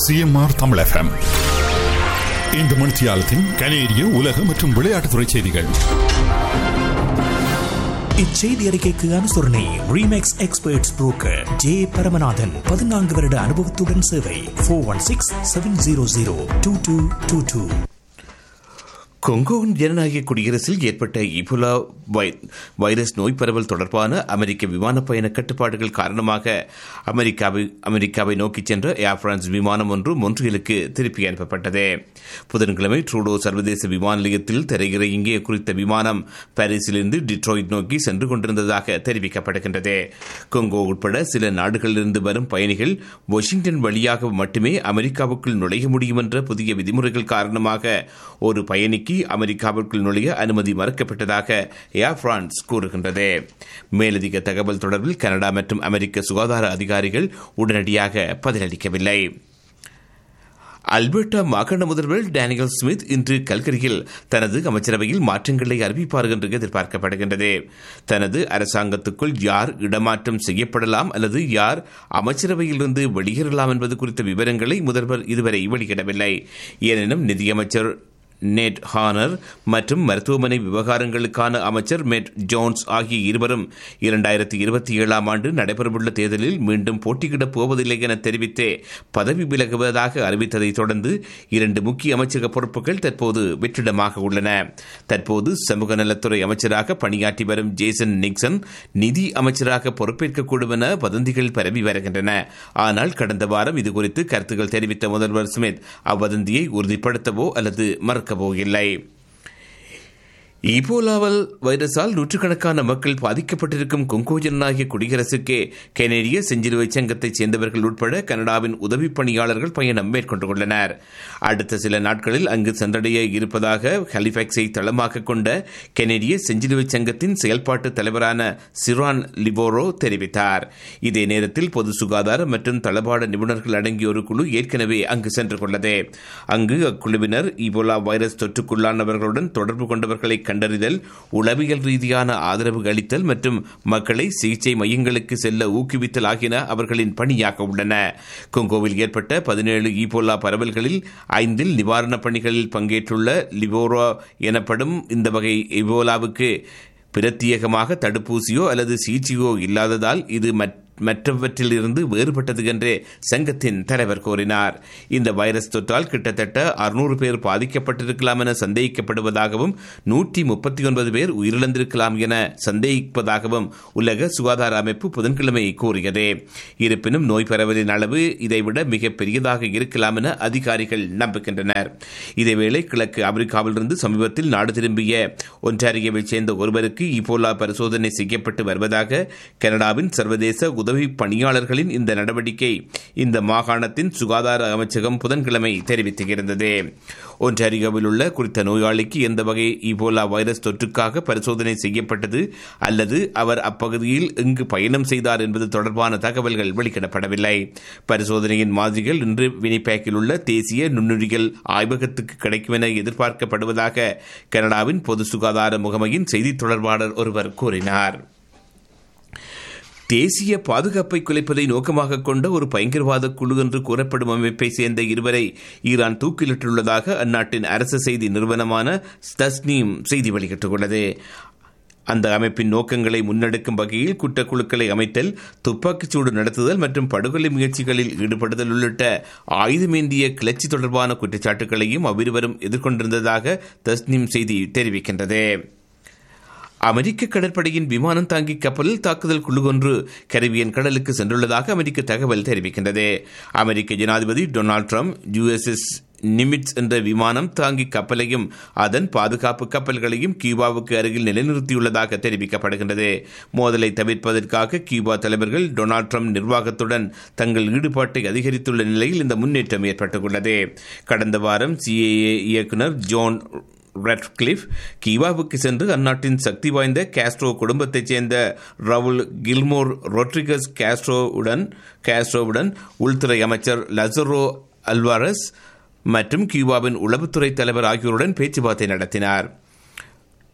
CMR Tamil FM. இந்த மணித்தியாலத்தின் கனேடிய உலக மற்றும் விளையாட்டுத்துறை செய்திகள். இச்செய்தி அறிக்கைக்கு அனுசரணை remakes experts broker J Paramanathan 14 வருட அனுபவத்துடன் சேவை 416-700-2222. கொங்கோவின் ஜனநாயக குடியரசில் ஏற்பட்ட இபோலா வைரஸ் நோய் பரவல் தொடர்பான அமெரிக்க விமான பயண கட்டுப்பாடுகள் காரணமாக அமெரிக்காவை நோக்கி சென்ற ஏர் பிரான்ஸ் விமானம் ஒன்று மொன்ட்ரியலுக்கு திருப்பி அனுப்பப்பட்டது. புதன்கிழமை ட்ரூடோ சர்வதேச விமான நிலையத்தில் தரையிறங்கிய குறித்த விமானம் பாரிஸிலிருந்து டிட்ராய்ட் நோக்கி சென்று கொண்டிருந்ததாக தெரிவிக்கப்படுகின்றது. கொங்கோ உட்பட சில நாடுகளிலிருந்து வரும் பயணிகள் வாஷிங்டன் வழியாக மட்டுமே அமெரிக்காவுக்குள் நுழைய முடியும் என்ற புதிய விதிமுறைகள் காரணமாக ஒரு பயணிக்கு அமெரிக்காவிற்குள் நுழைய அனுமதி மறுக்கப்பட்டதாக ஏர் பிரான்ஸ் கூறுகின்றது. மேலதிக தகவல் தொடர்பில் கனடா மற்றும் அமெரிக்க சுகாதார அதிகாரிகள் உடனடியாக பதிலளிக்கவில்லை. அல்பர்டா மாகாண முதல்வர் டேனியல் ஸ்மித் இன்று கல்கரியில் தனது அமைச்சரவையில் மாற்றங்களை அறிவிப்பார் என்று எதிர்பார்க்கப்படுகின்றது. தனது அரசாங்கத்துக்குள் யார் இடமாற்றம் செய்யப்படலாம் அல்லது யார் அமைச்சரவையிலிருந்து வெளியேறலாம் என்பது குறித்த விவரங்களை முதல்வர் இதுவரை வெளியிடவில்லை. எனினும் நிதியமைச்சர் நெட் ஹானர் மற்றும் மருத்துவமனை விவகாரங்களுக்கான அமைச்சர் மெட் ஜோன்ஸ் ஆகிய இருவரும் 2027 ஆண்டு நடைபெறவுள்ள தேர்தலில் மீண்டும் போட்டியிடப் போவதில்லை என தெரிவித்தே பதவி விலகுவதாக அறிவித்ததை தொடர்ந்து 2 முக்கிய அமைச்சக பொறுப்புகள் தற்போது வெற்றிடமாக உள்ளன. தற்போது சமூக நலத்துறை அமைச்சராக பணியாற்றி வரும் ஜேசன் நிக்சன் நிதி அமைச்சராக பொறுப்பேற்கக்கூடும் என வதந்திகள் பரவி வருகின்றன. ஆனால் கடந்த வாரம் இதுகுறித்து கருத்துக்கள் தெரிவித்த முதல்வர் ஸ்மித் அவ்வதந்தியை உறுதிப்படுத்தவோ அல்லது மறுக்கவோ இல்லை. இபோலாவல் வைரஸால் நூற்றுக்கணக்கான மக்கள் பாதிக்கப்பட்டிருக்கும் கொங்கோ ஜனநாயக குடியரசுக்கு கனேடிய செஞ்சிலுவை சங்கத்தைச் சேர்ந்தவர்கள் உட்பட கனடாவின் உதவி பணியாளர்கள் பயணம் மேற்கொண்டுள்ளனர். அடுத்த சில நாட்களில் அங்கு சென்றடைய இருப்பதாக ஹாலிஃபாக்ஸை தளமாக கொண்ட கனேடிய செஞ்சிலுவை சங்கத்தின் செயல்பாட்டு தலைவரான சிரான் லிபோரோ தெரிவித்தார். இதே நேரத்தில் பொது சுகாதார மற்றும் தளபாட நிபுணர்கள் அடங்கிய ஒரு குழு ஏற்கனவே அங்கு சென்று கொண்டது. அங்கு அக்குழுவினர் இபோலா வைரஸ் தொற்றுக்குள்ளானவர்களுடன் தொடர்பு கொண்டவர்களை கண்டறிதல், உளவியல் ரீதியான ஆதரவு அளித்தல் மற்றும் மக்களை சிகிச்சை மையங்களுக்கு செல்ல ஊக்குவித்தல் ஆகியன அவர்களின் பணியாக உள்ளன. கொங்கோவில் ஏற்பட்ட 17 ஈபோலா பரவல்களில் 5 நிவாரணப் பணிகளில் பங்கேற்றுள்ள லிபோரோ எனப்படும் இந்த வகை இபோலாவுக்கு பிரத்யேகமாக தடுப்பூசியோ அல்லது சிகிச்சையோ இல்லாததால் இது மற்றவற்றிலிருந்து வேறுபட்டது என்று சங்கத்தின் தலைவர் கூறினார். இந்த வைரஸ் தொற்றால் கிட்டத்தட்ட 600 பேர் பாதிக்கப்பட்டிருக்கலாம் என சந்தேகிக்கப்படுவதாகவும் 139 பேர் உயிரிழந்திருக்கலாம் என சந்தேகிப்பதாகவும் உலக சுகாதார அமைப்பு புதன்கிழமை கூறியது. இருப்பினும் நோய் பரவலின் அளவு இதைவிட மிக பெரியதாக இருக்கலாம் என அதிகாரிகள் நம்புகின்றனர். இதேவேளை கிழக்கு ஆப்பிரிக்காவிலிருந்து சமீபத்தில் நாடு திரும்பிய ஒன்டாரியோவைச் சேர்ந்த ஒருவருக்கு இபோலா பரிசோதனை செய்யப்பட்டு வருவதாக கனடாவின் சர்வதேச உதவி பணியாளர்களின் இந்த நடவடிக்கை இந்த மாகாணத்தின் சுகாதார அமைச்சகம் புதன்கிழமை தெரிவித்திருந்தது. ஒன்டாரியோவில் உள்ள குறித்த நோயாளிக்கு எந்த வகை இபோலா வைரஸ் தொற்றுக்காக பரிசோதனை செய்யப்பட்டது அல்லது அவர் அப்பகுதியில் எங்கு பயணம் செய்தார் என்பது தொடர்பான தகவல்கள் வெளியிடப்படவில்லை. பரிசோதனையின் மாதிரிகள் இன்று வினிபேக்கில் உள்ள தேசிய நுண்ணுயிரியல் ஆய்வகத்துக்கு கிடைக்கும் என எதிர்பார்க்கப்படுவதாக கனடாவின் பொது சுகாதார முகமையின் செய்தி தொடர்பாளர் ஒருவர் கூறினார். தேசிய பாதுகாப்பை குலைப்பதை நோக்கமாக கொண்ட ஒரு பயங்கரவாத குழு என்று கூறப்படும் அமைப்பை சேர்ந்த 2 பேரை ஈரான் தூக்கிலிட்டுள்ளதாக அந்நாட்டின் அரசு செய்தி நிறுவனமான தஸ்னீம் செய்தி வெளியிட்டுள்ளது. அந்த அமைப்பின் நோக்கங்களை முன்னெடுக்கும் வகையில் குற்றக்குழுக்களை அமைத்தல், துப்பாக்கிச்சூடு நடத்துதல் மற்றும் படுகொலை முயற்சிகளில் ஈடுபடுதல் உள்ளிட்ட ஆயுதமேந்திய கிளர்ச்சி தொடர்பான குற்றச்சாட்டுகளையும் அவ்விருவரும் எதிர்கொண்டிருந்ததாக தஸ்னீம் செய்தி தெரிவிக்கின்றது. அமெரிக்க கடற்படையின் விமானம் தாங்கி கப்பலில் தாக்குதல் குழு ஒன்று கரிபியன் கடலுக்கு சென்றுள்ளதாக அமெரிக்க தகவல் தெரிவிக்கின்றது. அமெரிக்க ஜனாதிபதி டொனால்டு டிரம்ப் யுஎஸ்எஸ் நிமிட்ஸ் என்ற விமானம் தாங்கி கப்பலையும் அதன் பாதுகாப்பு கப்பல்களையும் கியூபாவுக்கு அருகில் நிலைநிறுத்தியுள்ளதாக தெரிவிக்கப்படுகின்றது. மோதலை தவிர்ப்பதற்காக கியூபா தலைவர்கள் டொனால்டு டிரம்ப் நிர்வாகத்துடன் தங்கள் ஈடுபாட்டை அதிகரித்துள்ள நிலையில் இந்த முன்னேற்றம் ஏற்பட்டுள்ளது. கடந்த வாரம் சிஏஏ இயக்குநர் ஜோன் ரெட்கிளிஃப் கியூபாவுக்கு சென்று அந்நாட்டின் சக்தி வாய்ந்த காஸ்ட்ரோ குடும்பத்தைச் சேர்ந்த ரவுல் கில்மோர் ரொட்ரிகஸ் காஸ்ட்ரோவுடன் உள்துறை அமைச்சர் லசரோ அல்வாரஸ் மற்றும் கியூபாவின் உளவுத்துறை தலைவர் ஆகியோருடன் பேச்சுவார்த்தை நடத்தினார்.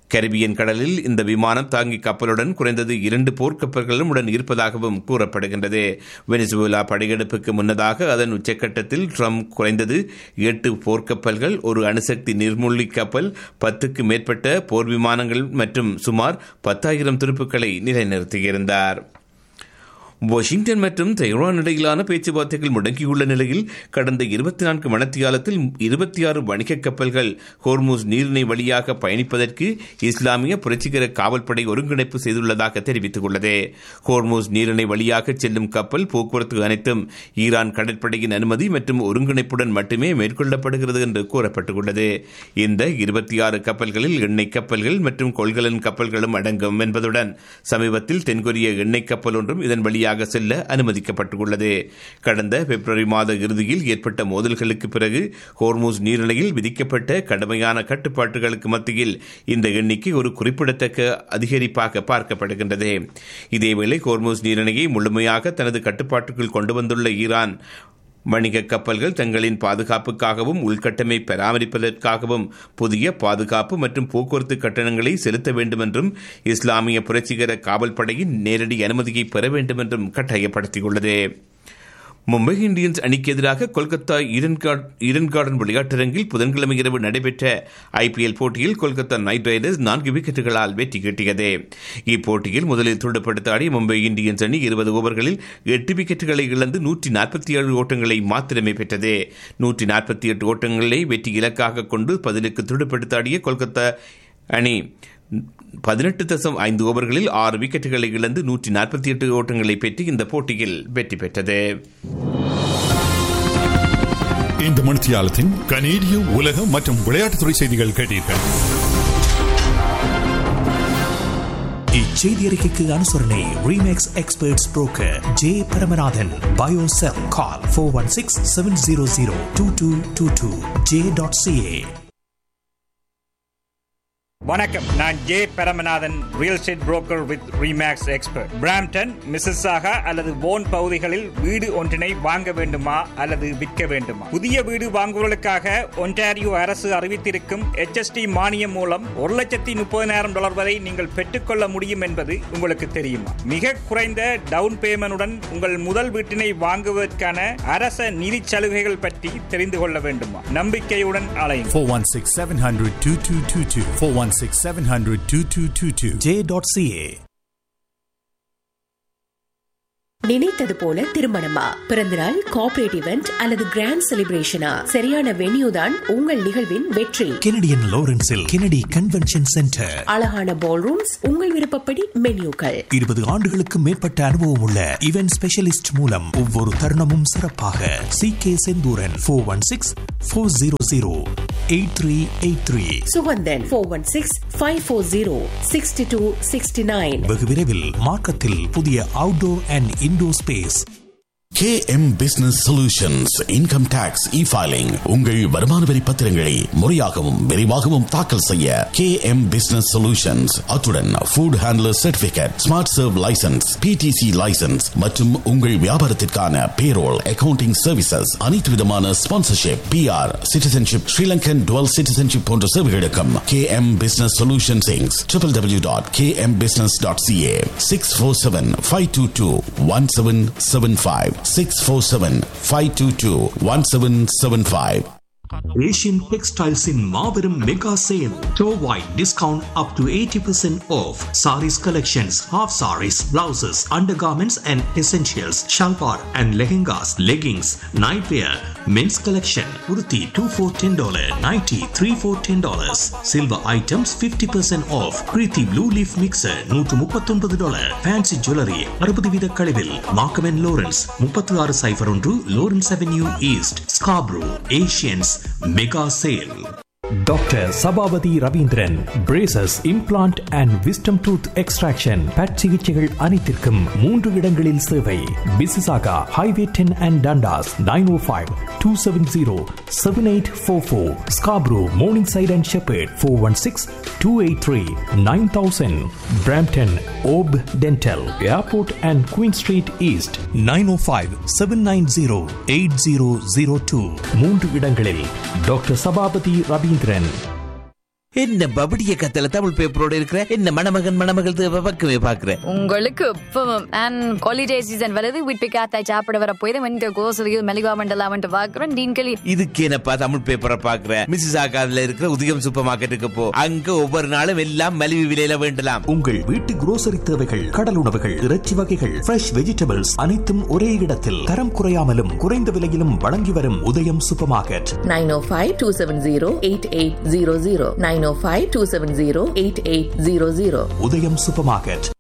கரிபியன் கடலில் இந்த விமானம் தாங்கி கப்பலுடன் குறைந்தது 2 போர்க்கப்பல்களும் உடன் இருப்பதாகவும் கூறப்படுகின்றது. வெனிசுவேலா படையெடுப்புக்கு முன்னதாக அதன் உச்சக்கட்டத்தில் ட்ரம்ப் குறைந்தது 8 போர்க்கப்பல்கள், ஒரு அணுசக்தி நீர்மூழ்கி கப்பல், 10க்கு மேற்பட்ட போர் விமானங்கள் மற்றும் சுமார் 10,000 துருப்புக்களை நிலைநிறுத்தியிருந்தார். வாஷிங்டன் மற்றும் தெஹ்ரான் இடையிலான பேச்சுவார்த்தைகள் முடங்கியுள்ள நிலையில் கடந்த 24 மணித்தியாலத்தில் 26 வணிக கப்பல்கள் ஹோர்முஸ் நீரிணை வழியாக பயணிப்பதற்கு இஸ்லாமிய புரட்சிகர காவல்படை ஒருங்கிணைப்பு செய்துள்ளதாக தெரிவித்துள்ளது. ஹோர்முஸ் நீரிணை வழியாக செல்லும் கப்பல் போக்குவரத்து அனைத்தும் ஈரான் கடற்படையின் அனுமதி மற்றும் ஒருங்கிணைப்புடன் மட்டுமே மேற்கொள்ளப்படுகிறது என்று கூறப்பட்டுள்ளது. இந்த 26 கப்பல்களில் எண்ணெய் கப்பல்கள் மற்றும் கொள்கலன் கப்பல்களும் அடங்கும் என்பதுடன் சமீபத்தில் தென்கொரிய எண்ணெய் கப்பல் ஒன்றும் இதன் வழியாக செல்ல அனுமதிக்கப்பட்டுள்ளது. கடந்த பிப்ரவரி மாத இறுதியில் ஏற்பட்ட மோதல்களுக்கு பிறகு ஹோர்முஸ் நீரிணையில் விதிக்கப்பட்ட கடுமையான கட்டுப்பாட்டுகளுக்கு மத்தியில் இந்த எண்ணிக்கை ஒரு குறிப்பிடத்தக்க அதிகரிப்பாக பார்க்கப்படுகின்றது. இதேவேளை ஹோர்முஸ் நீரிணையை முழுமையாக தனது கட்டுப்பாட்டுக்குள் கொண்டு வந்துள்ள ஈரான் வணிக கப்பல்கள் தங்களின் பாதுகாப்புக்காகவும் உள்கட்டமை பராமரிப்பதற்காகவும் புதிய பாதுகாப்பு மற்றும் போக்குவரத்து கட்டணங்களை செலுத்த வேண்டும் என்றும் இஸ்லாமிய புரட்சிகர காவல்படையின் நேரடி அனுமதியை பெற வேண்டும் என்றும் கட்டாயப்படுத்தியுள்ளது. மும்பை இந்தியன்ஸ் அணிக்கு எதிராக கொல்கத்தா ஈடன் கார்டன் விளையாட்டரங்கில் புதன்கிழமை இரவு நடைபெற்ற IPL போட்டியில் கொல்கத்தா நைட் ரைடர்ஸ் 4 விக்கெட்டுகளால் வெற்றி கிட்டியது. இப்போட்டியில் முதலில் துடுப்படுத்த ஆடிய மும்பை இந்தியன்ஸ் அணி 20 ஓவர்களில் 8 விக்கெட்டுகளை இழந்து 147 ஓட்டங்களை மாத்திரமே பெற்றது. 148 ஓட்டங்களை வெற்றி இலக்காக கொண்டு பதிலுக்கு துடுப்படுத்த ஆடிய கொல்கத்தா அணி 18.5 ஓவர்களில் 6 விக்கெட்டுகளை இழந்து 148 ஓட்டங்களை பெற்று இந்த போட்டியில் வெற்றி பெற்றது. இந்த மணித்தியாலத்தின் கனேடிய உலக மற்றும் விளையாட்டுத்துறை செய்திகள் கேட்டீர்கள். இச்செய்தி அறிக்கைக்கு அனுசரணை remakes experts broker J Paramanathan. Biocell கால் 416-700-2222 j.ca. வணக்கம், நான் J Paramanathan, real estate broker with remakes expert. Brampton, மிஸ்ஸஸாகா அல்லது போன் பகுதிகளில் வீடு ஒன்றினை வாங்க வேண்டுமா அல்லது விற்க வேண்டுமா? புதிய வீடு வாங்குவதற்காக ஒன்டாரியோ அரசு அறிவித்திருக்கும் HST மானியம் மூலம் $130,000 வரை நீங்கள் பெற்றுக்கொள்ள முடியும் என்பது உங்களுக்கு தெரியுமா? மிக குறைந்த டவுன் பேமெண்டுடன் உங்கள் முதல் வீட்டினை வாங்குவதற்கான அரச நிதி சலுகைகள் பற்றி தெரிந்து கொள்ள வேண்டுமா? நம்பிக்கையுடன் அலையுங்கள். 416-700-2222 416-700-2222 j.ca. நினைத்தது போல திருமணமா, பிறந்தநாள், கார்ப்பரேட் இவெண்ட் அல்லது கிராண்ட் செலிப்ரேஷனா? சரியான வென்யூ தான் உங்கள் நிகழ்வின் வெற்றி. Canadian லாரன்ஸில் Kennedy convention centre. அழகான பால் ரூம்ஸ், உங்கள் விருப்பப்படி மென்யூக்கள். 20 ஆண்டுகளுக்கு மேற்பட்ட அனுபவம் உள்ள இவென்ட் ஸ்பெஷலிஸ்ட் மூலம் ஒவ்வொரு தருணமும் சிறப்பாக. CK செந்தூரன் 416-400-8383. சுகந்தன் 416-540-6269. வெகு விரைவில் மார்க்கத்தில் புதிய outdoor and indoor space. KM Business Solutions Income Tax E-Filing. உங்கள் வருமான வரி பத்திரங்களை முறையாகவும் விரைவாகவும் தாக்கல் செய்ய KM Business Solutions. அத்துடன் Food Handler Certificate, Smart Serve License, PTC License மற்றும் உங்கள் வியாபாரத்திற்கான Payroll, Accounting Services, அனைத்து விதமான Sponsorship, PR, Citizenship, Sri Lankan Dual Citizenship போன்ற சேவைகளுக்கும் KM Business Solutions Inc. www.kmbusiness.ca 647-522-1775 647-522-1775. Asian Textiles in Marverum Mega Sale. Store-wide discount up to 80% off. Saris collections, half saris, blouses, undergarments and essentials, shalwar and lehengas, leggings, nightwear, men's collection, kurti 2 for $10, nighty 3 for $10. Silver items 50% off. Kriti Blue Leaf Mixer $139. Fancy jewelry 60 வீத கழிவில். Markham & Lawrence 3601 Lawrence Avenue East, Scarborough. Asians Mega Sale. Doctor Sabapathi Ravindran. Braces, implant and wisdom tooth extraction, but சிகிச்சைகள் அனைத்திற்கும் 3 இடங்களில் சேவை. பிசிசாகா highway 10 and Dundas 905-270-7844. Scarborough, morning side and shepherd 416-283-9000. Brampton Hope dental, airport and queen street east 905-790-8002. 3 இடங்களில் doctor Sabapathi Ravindran. என்ன பபடிய கத்தல தமிழ் பேப்பரோட இருக்கிற என்ன மணமகள் பக்கமே பாக்குறேன். உங்களுக்கு எப்பவும் அண்ட் ஹாலிடே சீசன் வருது வீட்டு காத்தாய் சாப்பிட வர போய் வந்து கோசலியில் மெலிகா மண்டலா வந்து பாக்குறேன். டீன்களி இதுக்கு என்னப்பா தமிழ் பேப்பரை பாக்குறேன். மிஸ்ஸஸ் ஆகாதுல இருக்கிற உதயம் சூப்பர் மார்க்கெட்டுக்கு போ, அங்க ஒவ்வொரு நாளும் எல்லாம் மலிவு விலையில வேண்டலாம். உங்கள் வீட்டு குரோசரி தேவைகள், கடல் உணவுகள், இறைச்சி வகைகள், ஃப்ரெஷ் வெஜிடபிள்ஸ் அனைத்தும் ஒரே இடத்தில் தரம் குறையாமலும் குறைந்த விலையிலும் வழங்கி வரும் உதயம் சூப்பர் மார்க்கெட். 905-270-8800 905-270-8800 உதயம் சூப்பர் மார்க்கெட்.